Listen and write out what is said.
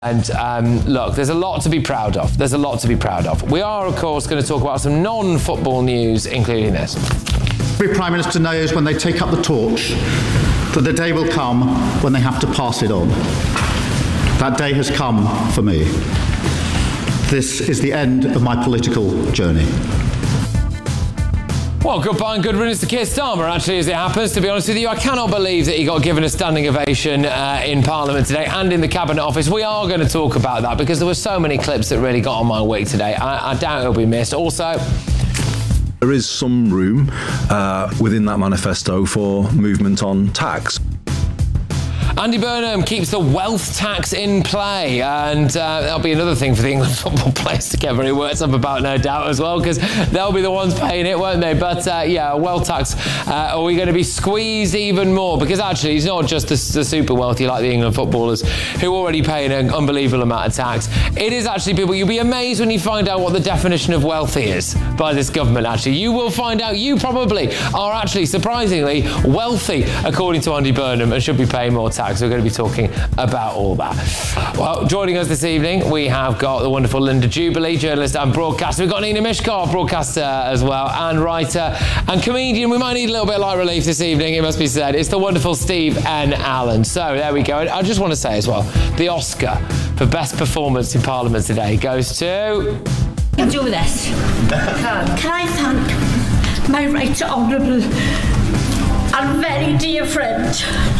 And look, there's a lot to be proud of. We are, of course, going to talk about some non-football news, including this. Every Prime Minister knows when they take up the torch that the day will come when they have to pass it on. That day has come for me. This is the end of my political journey. Well, goodbye and good riddance to Keir Starmer, actually, as it happens. To be honest with you, I cannot believe that he got given a standing ovation in Parliament today and in the Cabinet Office. We are going to talk about that because there were so many clips that really got on my week today. I doubt it'll be missed. Also, there is some room within that manifesto for movement on tax. Andy Burnham keeps the wealth tax in play, and that'll be another thing for the England football players to get very worked up about, no doubt, as well, because they'll be the ones paying it, won't they? But yeah, wealth tax, are we going to be squeezed even more? Because actually, it's not just the super wealthy like the England footballers who already pay an unbelievable amount of tax. It is actually people, you'll be amazed when you find out what the definition of wealthy is by this government, actually. You will find out you probably are actually, surprisingly, wealthy, according to Andy Burnham, and should be paying more tax. So we're going to be talking about all that. Well, joining us this evening, we have got the wonderful Linda Jubilee, journalist and broadcaster. We've got Nina Mishkov, broadcaster as well, and writer and comedian. We might need a little bit of light relief this evening, it must be said. It's the wonderful Steve N. Allen. So there we go. I just want to say as well, the Oscar for Best Performance in Parliament today goes to... I'll do this. Can I thank my right honourable and very dear friend,